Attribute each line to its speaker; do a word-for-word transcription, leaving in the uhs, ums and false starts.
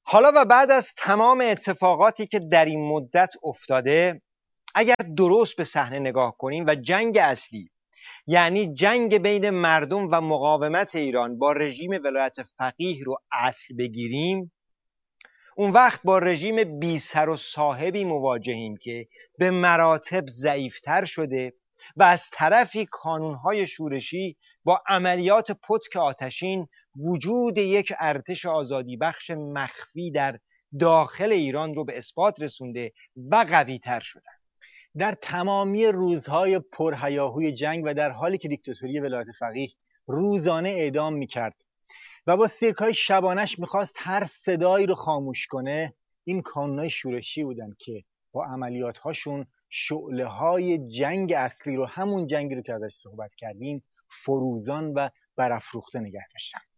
Speaker 1: حالا و بعد از تمام اتفاقاتی که در این مدت افتاده، اگر درست به صحنه نگاه کنیم و جنگ اصلی، یعنی جنگ بین مردم و مقاومت ایران با رژیم ولایت فقیه رو اصل بگیریم، اون وقت با رژیم بی سر و صاحبی مواجهیم که به مراتب ضعیفتر شده و از طرفی کانونهای شورشی با عملیات پتک آتشین وجود یک ارتش آزادی بخش مخفی در داخل ایران رو به اثبات رسونده و قوی تر شدن.
Speaker 2: در تمامی روزهای پرهیاهوی جنگ و در حالی که دیکتاتوری ولایت فقیه روزانه اعدام میکرد و با سیرکای شبانش میخواست هر صدایی رو خاموش کنه، این کانونهای شورشی بودن که با عملیات هاشون شعله های جنگ اصلی رو، همون جنگی رو که ازش صحبت کردیم، فروزان و برافروخته نگه داشتن.